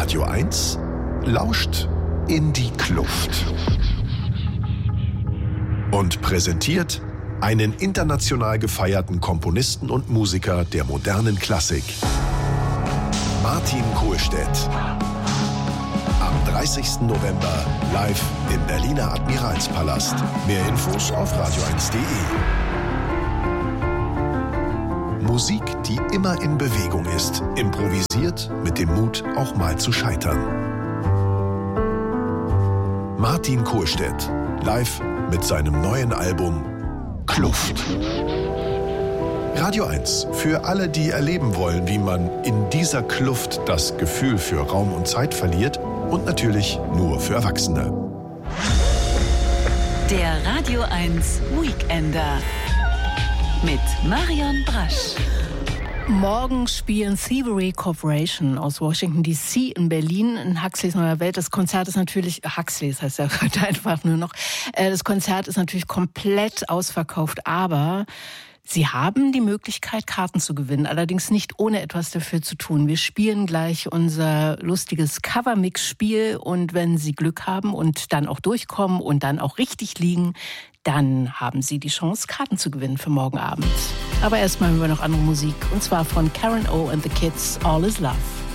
Radio 1 lauscht in die Kluft und präsentiert einen international gefeierten Komponisten und Musiker der modernen Klassik, Martin Kohlstedt. Am 30. November live im Berliner Admiralspalast. Mehr Infos auf radio1.de. Musik, die immer in Bewegung ist, improvisiert mit dem Mut, auch mal zu scheitern. Martin Kohlstedt, live mit seinem neuen Album Kluft. Radio 1, für alle, die erleben wollen, wie man in dieser Kluft das Gefühl für Raum und Zeit verliert, und natürlich nur für Erwachsene. Der Radio 1 Weekender mit Marion Brasch. Morgen spielen Thievery Corporation aus Washington D.C. in Berlin in Huxleys Neuer Welt. Das Konzert ist natürlich, Huxleys heißt ja heute einfach nur noch, das Konzert ist natürlich komplett ausverkauft, aber Sie haben die Möglichkeit, Karten zu gewinnen, allerdings nicht ohne etwas dafür zu tun. Wir spielen gleich unser lustiges Cover-Mix-Spiel und wenn Sie Glück haben und dann auch durchkommen und dann auch richtig liegen, dann haben Sie die Chance, Karten zu gewinnen für morgen Abend. Aber erstmal hören wir noch andere Musik, und zwar von Karen O and the Kids, All is Love.